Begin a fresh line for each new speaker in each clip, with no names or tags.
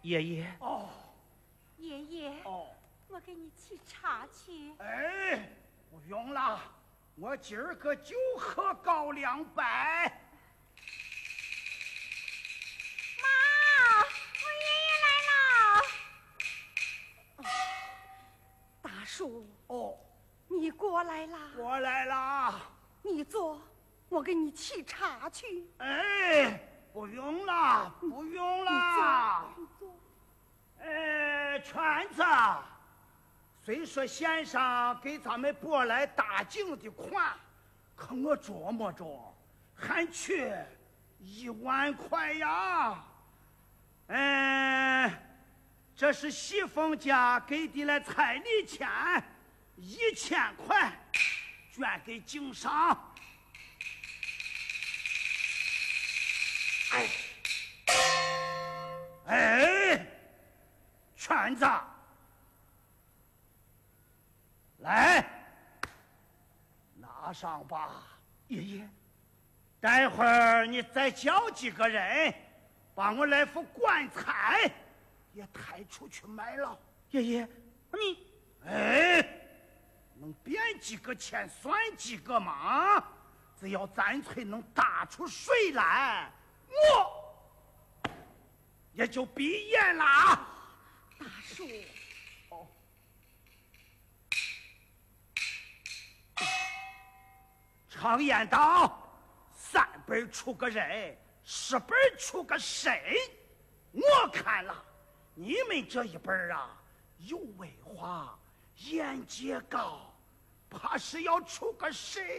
爷爷。
哦，
爷爷。
哦，
我给你沏茶去。
哎，不用了，我今儿个就喝高粱白。
妈，我爷爷来了。大叔。
哦，
你过来啦。
过来啦。
你坐，我给你沏茶去。
哎，不用了，不用了。
你坐。
圈子，虽说县上给咱们拨来大井的款，可我琢磨着还缺1万块呀。这是喜凤家给的了彩礼钱1000块，捐给井上。哎，圈子，来，拿上吧。
爷爷，
待会儿你再叫几个人，帮我来副棺材也抬出去卖了。
爷爷，你
能变几个钱算几个嘛，只要咱村能打出水来，我也就闭眼了。
大叔。
哦，常言道，3辈出个人，10辈出个神。我看了你们这一辈啊，有文化，眼界高，怕是要出个谁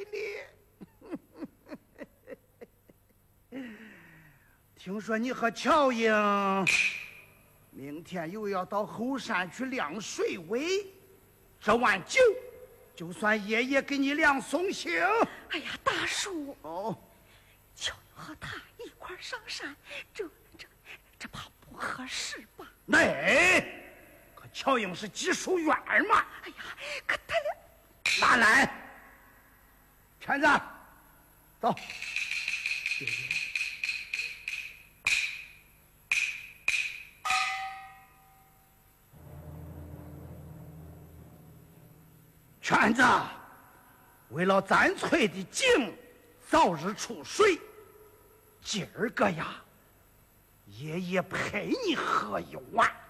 哩。听说你和乔英明天又要到后山去量水位，这碗酒就算爷爷给你量送行。
哎呀，大叔。
哦，
乔英和他一块上山，这怕不合适吧？
可乔英是技术员嘛。
哎呀，可他俩
拿来，圈子，走。
爷爷，
圈子，为了咱村的井早日出水，今儿个呀，爷爷陪你喝1碗。